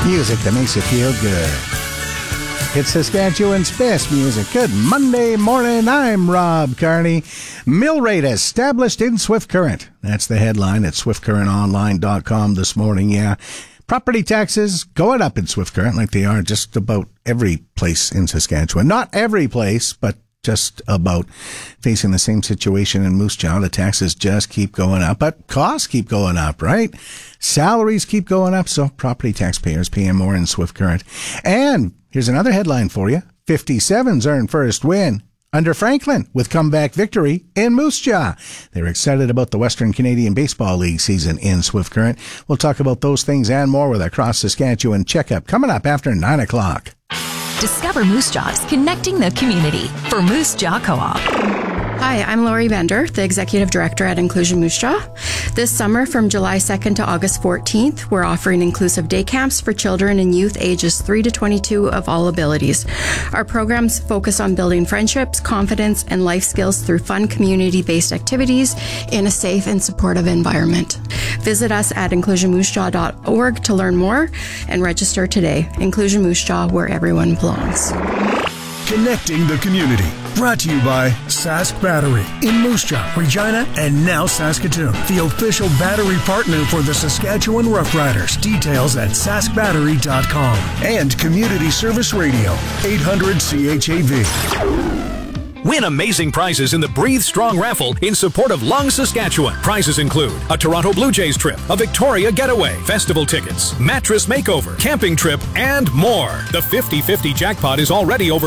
Music that makes you feel good. It's Saskatchewan's best music. Good Monday morning. I'm Rob Carney. Mill rate established in Swift Current. That's the headline at swiftcurrentonline.com this morning. Yeah. Property taxes going up in Swift Current like they are just about every place in Saskatchewan. Not every place, but just about facing the same situation in Moose Jaw. The taxes just keep going up, but costs keep going up, right? Salaries keep going up, so property taxpayers paying more in Swift Current. And here's another headline for you. 57's earned first win under Franklin with comeback victory in Moose Jaw. They're excited about the Western Canadian Baseball League season in Swift Current. We'll talk about those things and more with our Cross Saskatchewan checkup coming up after 9 o'clock. Discover Moose Jaw's connecting the community for Moose Jaw Co-op. Hi, I'm Lori Bender, the Executive Director at Inclusion Moose Jaw. This summer, from July 2nd to August 14th, we're offering inclusive day camps for children and youth ages 3 to 22 of all abilities. Our programs focus on building friendships, confidence, and life skills through fun community-based activities in a safe and supportive environment. Visit us at inclusionmoosejaw.org to learn more and register today. Inclusion Moose Jaw, where everyone belongs. Connecting the community. Brought to you by Sask Battery in Moose Jaw, Regina, and now Saskatoon. The official battery partner for the Saskatchewan Roughriders. Details at saskbattery.com. And Community Service Radio, 800 CHAV. Win amazing prizes in the Breathe Strong raffle in support of Lung, Saskatchewan. Prizes include a Toronto Blue Jays trip, a Victoria getaway, festival tickets, mattress makeover, camping trip, and more. The 50-50 jackpot is already over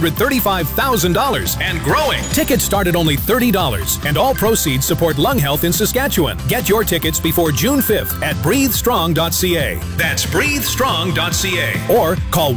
$135,000 and growing. Tickets start at only $30, and all proceeds support lung health in Saskatchewan. Get your tickets before June 5th at breathestrong.ca. That's breathestrong.ca. Or call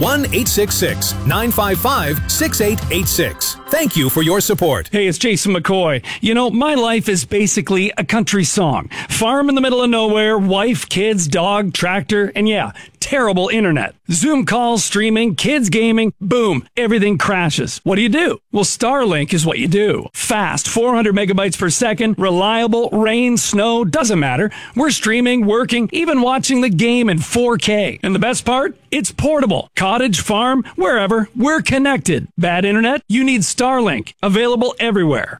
1-866-955-6886. Thank you for your support. Hey, it's Jason McCoy. You know, my life is basically a country song. Farm in the middle of nowhere, wife, kids, dog, tractor, and yeah, terrible internet. Zoom calls, streaming, kids gaming, boom, everything crashes. What do? Well, Starlink is what you do. Fast, 400 megabytes per second, reliable, rain, snow, doesn't matter. We're streaming, working, even watching the game in 4K. And the best part? It's portable. Cottage, farm, wherever, we're connected. Bad internet? You need Starlink. Available everywhere.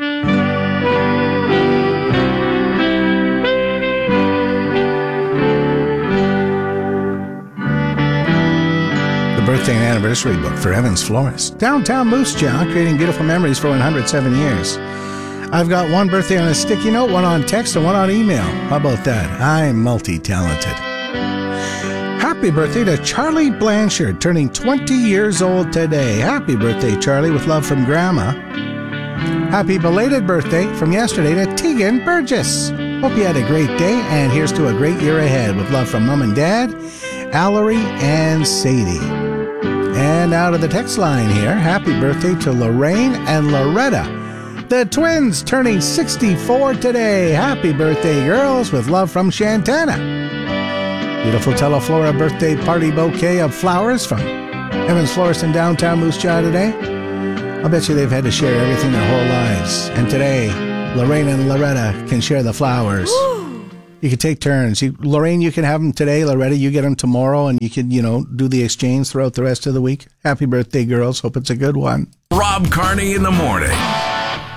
Birthday and anniversary book for Evans Florist. Downtown Moose Jaw, creating beautiful memories for 107 years. I've got one birthday on a sticky note, one on text, and one on email. How about that? I'm multi-talented. Happy birthday to Charlie Blanchard, turning 20 years old today. Happy birthday, Charlie, with love from Grandma. Happy belated birthday from yesterday to Tegan Burgess. Hope you had a great day, and here's to a great year ahead with love from Mom and Dad, Allery, and Sadie. And out of the text line here, happy birthday to Lorraine and Loretta, the twins turning 64 today. Happy birthday, girls, with love from Shantana. Beautiful Teleflora birthday party bouquet of flowers from Evans Florist in downtown Moose Jaw today. I'll bet you they've had to share everything their whole lives. And today, Lorraine and Loretta can share the flowers. Woo! You can take turns. Lorraine, you can have them today. Loretta, you get them tomorrow, and you can, do the exchange throughout the rest of the week. Happy birthday, girls. Hope it's a good one. Rob Carney in the morning.